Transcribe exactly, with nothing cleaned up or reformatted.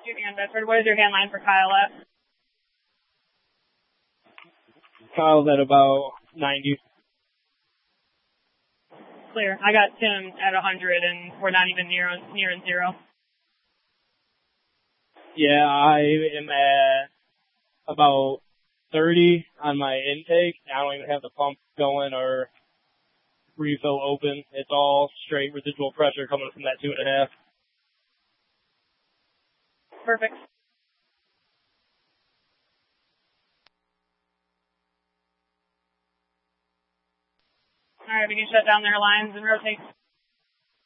Two hand Bedford. What is your hand line for Kyle at? Kyle's at about ninety. Clear. I got Tim at one hundred, and we're not even near near zero. Yeah, I am at about thirty on my intake. I don't even have the pump going or refill open. It's all straight residual pressure coming from that two and a half. Perfect. All right, we can shut down their lines and rotate.